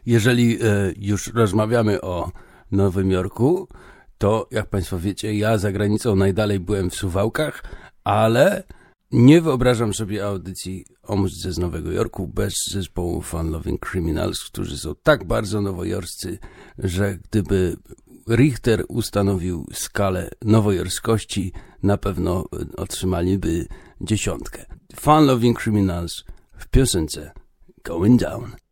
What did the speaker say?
Jeżeli już rozmawiamy o Nowym Jorku, to jak Państwo wiecie, ja za granicą najdalej byłem w Suwałkach, ale nie wyobrażam sobie audycji o muzyce z Nowego Jorku bez zespołu Fun Loving Criminals, którzy są tak bardzo nowojorscy, że gdyby Richter ustanowił skalę nowojorskości, na pewno otrzymaliby 10. Fun Loving Criminals w piosence Going Down.